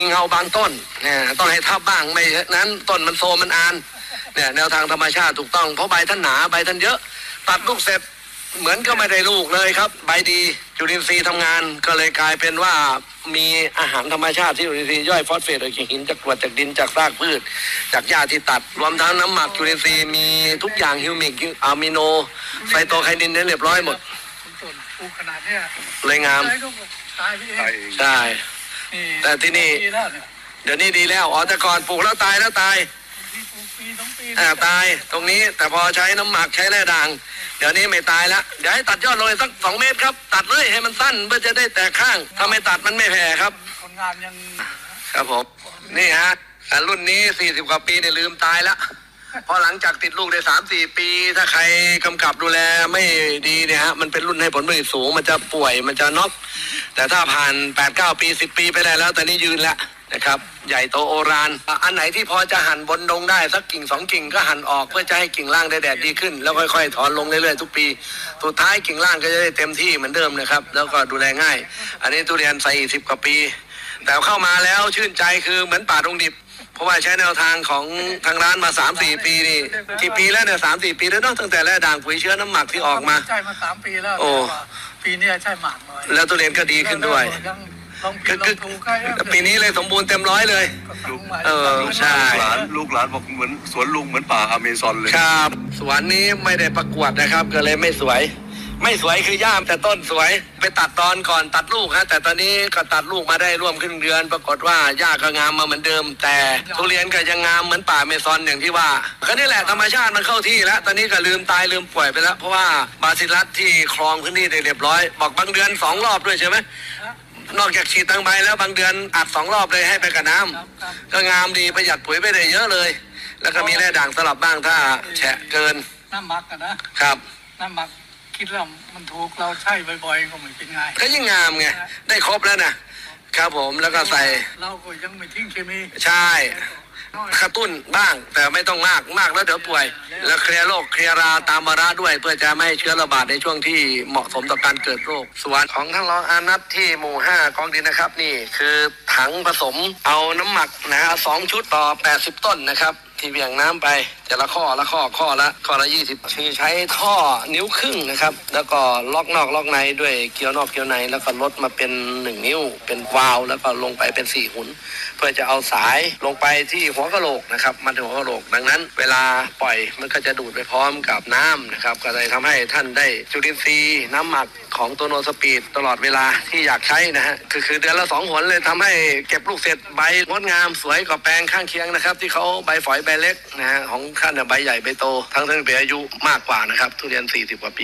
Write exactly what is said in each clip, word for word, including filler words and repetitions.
เงาบางต้นเนี่ยต้องให้ทับบ้างไม่นั้นต้นมันโซมันอานเนี่ยแนวทางธรรมชาติถูกต้องเพราะใบท่านหนาใบท่านเยอะตัดลูกเสร็จเหมือนก็ไม่ได้ลูกเลยครับใบดีจุลินทรีย์ทำงานก็เลยกลายเป็นว่ามีอาหารธรรมชาติที่จุลินทรีย์ย่อยฟอสเฟตจากหินจากกรวดจากดินจากรากพืชจากหญ้าที่ตัดรวมทั้งน้ำหมักจุลินทรีย์มีทุกอย่างฮิวมิกอะมิโนไฟโตไคนินเนี่ยเรียบร้อยหมดขนาดเนี้ยเลยงามใช่แต่ที่นี่เดี๋ยวนี้ดีแล้วอ๋อแต่ก่อนปลูกแล้วตายแล้วตายอ่าตายตรงนี้แต่พอใช้น้ำหมักใช้แร่ด่างเดี๋ยวนี้ไม่ตายแล้วเดี๋ยวให้ตัดยอดลงสักสองเมตรครับตัดเลยให้มันสั้นเพื่อจะได้แตกข้างถ้าไม่ตัดมันไม่แผ่ครับคนงานยังครับผมนี่ฮะรุ่นนี้สี่สิบกว่าปีเนี่ยลืมตายแล้วพอหลังจากติดลูกได้สามสี่ปีถ้าใครกำกับดูแลไม่ดีเนี่ยฮะมันเป็นรุ่นให้ผลผลิตสูงมันจะป่วยมันจะน็อกแต่ถ้าผ่านแปดเก้าปีสิบปีไปได้แล้วตอนนี้ยืนแล้วนะครับใหญ่โตโอฬารอันไหนที่พอจะหั่นบนดงได้สักกิ่งสองกิ่งก็หั่นออกเพื่อจะให้กิ่งล่างได้แดดดีขึ้นแล้วค่อยๆถอนลงเรื่อยๆทุกปีสุดท้ายกิ่งล่างก็จะได้เต็มที่เหมือนเดิมนะครับแล้วก็ดูแลง่ายอันนี้ทุเรียนใส่สิบกว่าปีแต่เข้ามาแล้วชื่นใจคือเหมือนป่าดงดิบเพราะว่าใช้แนวทางของทางร้านมาสามสี่ปีนี่กี่ปีแล้วเนี่ยสามสี่ปีแล้วเนาะตั้งแต่แรกด่างปุ๋ยเชื้อน้ำหมักที่ออกมาใช่มาสามปีแล้วโอ้ปีนี้ใช่หมักน้อยแล้วทุเรียนก็ดีขึ้นด้วยคือคือปีนี้เลยสมบูรณ์เต็มร้อยเลยเออใช่ลูกหลานลูกหลานบอกเหมือนสวนลุงเหมือนป่าอเมซอนเลยครับสวนนี้ไม่ได้ประกวดนะครับก็เลยไม่สวยไม่สวยคือย่ามแต่ต้นสวยไปตัดตอนก่อนตัดลูกฮะแต่ตอนนี้ก็ตัดลูกมาได้ร่วมครึ่งเดือนปรากฏว่าหญ้าก็งามมาเหมือนเดิมแต่ทุเรียนก็ยังงามเหมือนป่าเมซอนอย่างที่ว่าก็นี่แหละธรรมชาติมันเข้าที่แล้วตอนนี้ก็ลืมตายลืมป่วยไปแล้วเพราะว่าบาซิลัสที่ครองพื้นที่ได้เรียบร้อยบอกบางเดือนสองรอบด้วยใช่ไหมนอกจากฉีดทางใบแล้วบางเดือนอัดสองรอบเลยให้ไปกับน้ำก็งามดีประหยัดปุ๋ยไปได้เยอะเลยแล้วก็มีแร่ด่างสลับบ้างถ้าแฉะเกินน้ำหมักนะครับน้ำหมักคิดแล้วมันถูกเราใช้บ่อยๆก็ไม่เป็นไงก็ยิ่งงามไงได้ครบแล้วนะครับผมแล้วก็ใส่เราก็ยังไม่ทิ้งเคมีใช่กระตุ้นบ้างแต่ไม่ต้องมากมากแล้วเดี๋ยวป่วยแล้วเคลียร์โรคเคลียร์ราตามมาระด้วยเพื่อจะไม่ให้เชื้อระบาดในช่วงที่เหมาะสมต่อการเกิดโรคส่วนของท่านรองอานัทที่หมู่ห้ากองดินนะครับนี่คือถังผสมเอาน้ำหมักนะสองชุดต่อแปดสิบต้นนะครับที่เบี่ยงน้ำไปแต่ละข้อละข้อข้อละข้อละยี่สิบคือใช้ท่อนิ้วครึ่งนะครับแล้วก็ล็อกนอกล็อกในด้วยเกลียวนอกเกลียวในแล้วก็ลดมาเป็นหนึ่งนิ้วเป็นวาล์วแล้วก็ลงไปเป็นสี่หุ่นเพื่อจะเอาสายลงไปที่หัวกะโหลกนะครับมาถึงหัวกะโหลกดังนั้นเวลาปล่อยมันก็จะดูดไปพร้อมกับน้ำนะครับก็เลยทำให้ท่านได้จุลินทรีย์น้ำหมักของตัวโนสปีดตลอดเวลาที่อยากใช้นะฮะคือคือเดือนละสองหนเลยทำให้เก็บลูกเสร็จใบงดงามสวยกว่าแปลงข้างเคียงนะครับที่เขาใบฝอยใบเล็กนะฮะของท่านใบใหญ่ใบโตทั้งทั้งเป็นอายุมากกว่านะครับทุเรียนสี่สิบกว่าปี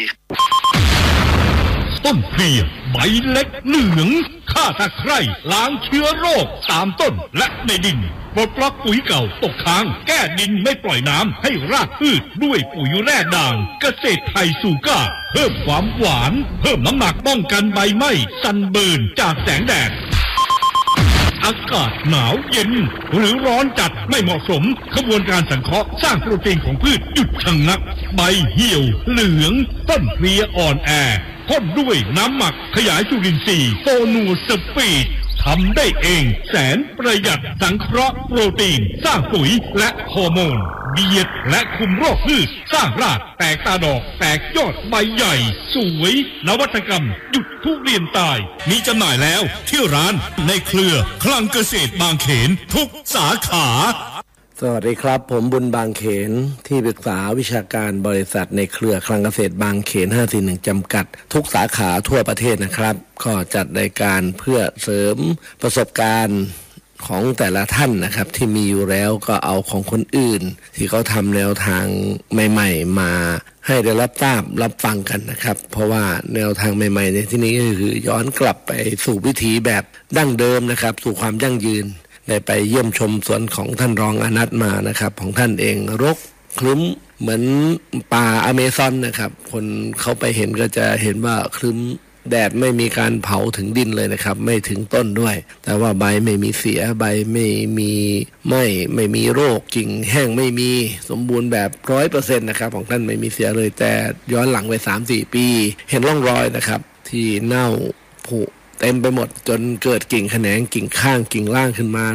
ต้นเพลียใบเล็กเหลืองฆ่าตะไคร่ล้างเชื้อโรคตามต้นและในดินปลดล็อกปุ๋ยเก่าตกค้างแก้ดินไม่ปล่อยน้ำให้รากพืชด้วยปุ๋ยแร่ด่างเกษตรไทยสูก้าเพิ่มความหวานเพิ่มน้ำหนักป้องกันใบไหม้ซันเบิร์นจากแสงแดดอากาศหนาวเย็นหรือร้อนจัดไม่เหมาะสมขบวนการสังเคราะห์สร้างโปรตีนของพืชหยุดชะงักใบเหี่ยวเหลืองต้นเพลียอ่อนแอพ่นด้วยน้ำหมักขยายจุลินทรีย์โตนูสปีดทำได้เองแสนประหยัดสังเคราะห์โปรตีนสร้างปุ๋ยและฮอร์โมนเบียดและคุมโรคพืชสร้างรากแตกตาดอกแตกยอดใบใหญ่สวยนวัตกรรมหยุดทุเรียนตายมีจำหน่ายแล้วที่ร้านในเครือคลังเกษตรบางเขนทุกสาขาสวัสดีครับผมบุญบางเขนที่ปรึกษาวิชาการบริษัทในเครือคลังเกษตรบางเขนห้าสี่หนึ่งจำกัดทุกสาขาทั่วประเทศนะครับก็จัดรายการเพื่อเสริมประสบการณ์ของแต่ละท่านนะครับที่มีอยู่แล้วก็เอาของคนอื่นที่เขาทำแนวทางใหม่ๆมาให้ได้รับทราบรับฟังกันนะครับเพราะว่าแนวทางใหม่ๆในที่นี้ก็คือย้อนกลับไปสู่วิถีแบบดั้งเดิมนะครับสู่ความยั่งยืนได้ไปเยี่ยมชมสวนของท่านรองอนัทมานะครับของท่านเองรกครึ้มเหมือนป่าอเมซอนนะครับคนเขาไปเห็นก็จะเห็นว่าครึ้มแดดไม่มีการเผาถึงดินเลยนะครับไม่ถึงต้นด้วยแต่ว่าใบไม่มีเสียใบไม่มีไหม้ไม่มีโรคกิ่งแห้งไม่มีสมบูรณ์แบบ ร้อยเปอร์เซ็นต์ นะครับของท่านไม่มีเสียเลยแต่ย้อนหลังไป สามสี่ ปีเห็นร่องรอยนะครับที่เน่าผุเต็มไปหมดจนเกิดกิ่งแขนงกิ่งข้างกิ่งล่างขึ้นมา